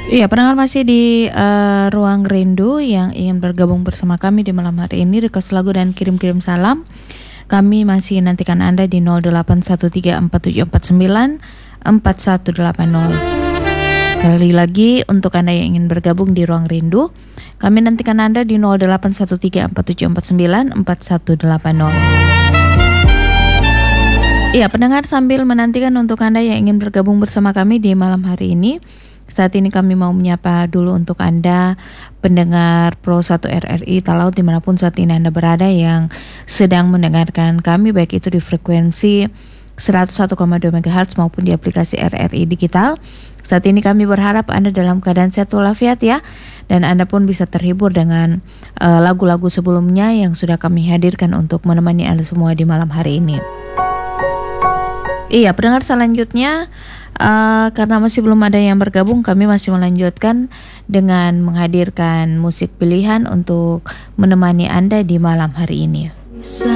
Iya, pendengar masih di Ruang Rindu yang ingin bergabung bersama kami di malam hari ini, request lagu dan kirim-kirim salam. Kami masih nantikan Anda di 081347494180. Sekali lagi untuk Anda yang ingin bergabung di Ruang Rindu, kami nantikan Anda di 081347494180. Iya, pendengar, sambil menantikan untuk Anda yang ingin bergabung bersama kami di malam hari ini, saat ini kami mau menyapa dulu untuk Anda pendengar Pro 1 RRI Talaut dimanapun saat ini Anda berada yang sedang mendengarkan kami, baik itu di frekuensi 101,2 MHz maupun di aplikasi RRI Digital. Saat ini kami berharap Anda dalam keadaan sehat walafiat ya, dan Anda pun bisa terhibur dengan lagu-lagu sebelumnya yang sudah kami hadirkan untuk menemani Anda semua di malam hari ini. Iya, pendengar, selanjutnya karena masih belum ada yang bergabung, kami masih melanjutkan dengan menghadirkan musik pilihan untuk menemani Anda di malam hari ini.